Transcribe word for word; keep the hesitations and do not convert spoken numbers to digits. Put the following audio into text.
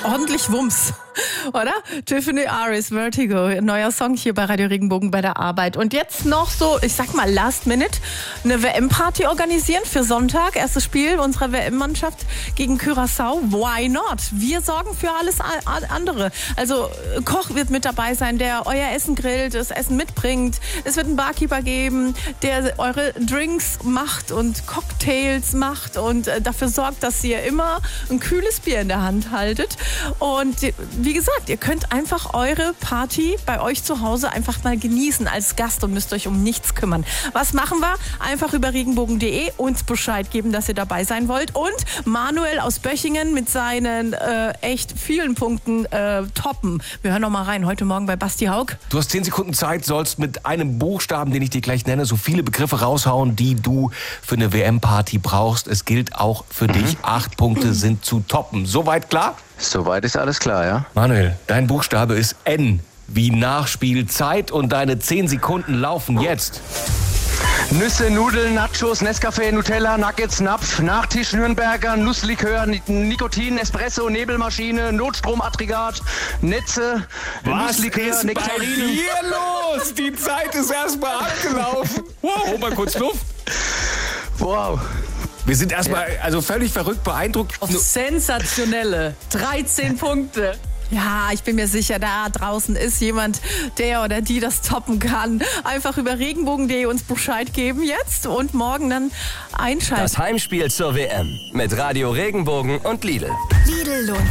ordentlich Wumms, oder? Tiffany Aris, Vertigo, ein neuer Song hier bei Radio Regenbogen bei der Arbeit. Und jetzt noch so, ich sag mal Last Minute, eine W M-Party organisieren für Sonntag. Erstes Spiel unserer W M-Mannschaft gegen Curaçao. Why not? Wir sorgen für alles andere. Also Koch wird mit dabei sein, der euer Essen grillt, das Essen mitbringt. Es wird einen Barkeeper geben, der eure Drinks macht und Cocktails macht und dafür sorgt, dass ihr immer ein kühles Bier in der Hand haltet. Und wie gesagt, ihr könnt einfach eure Party bei euch zu Hause einfach mal genießen als Gast und müsst euch um nichts kümmern. Was machen wir? Einfach über regenbogen punkt de uns Bescheid geben, dass ihr dabei sein wollt. Und Manuel aus Böchingen mit seinen äh, echt vielen Punkten äh, toppen. Wir hören noch mal rein, heute Morgen bei Basti Haug. Du hast zehn Sekunden Zeit, sollst mit einem Buchstaben, den ich dir gleich nenne, so viele Begriffe raushauen, die du für eine W M-Party brauchst. Es gilt auch für mhm. dich. Acht Punkte sind zu toppen. Soweit klar? Soweit ist alles klar, ja. Manuel, dein Buchstabe ist N wie Nachspielzeit und deine zehn Sekunden laufen jetzt. Nüsse, Nudeln, Nachos, Nescafé, Nutella, Nuggets, Napf, Nachtisch, Nürnberger, Nusslikör, Nikotin, Espresso, Nebelmaschine, Notstromaggregat, Netze, Was Nusslikör, ist Nektarinen. bei dir los? Die Zeit ist erstmal abgelaufen. Wow, hol mal kurz Luft. Wow. Wir sind erstmal also völlig verrückt, beeindruckt. Sensationelle dreizehn Punkte. Ja, ich bin mir sicher, da draußen ist jemand, der oder die das toppen kann. Einfach über regenbogen punkt de uns Bescheid geben jetzt und morgen dann einschalten. Das Heimspiel zur W M mit Radio Regenbogen und Lidl. Lidl lohnt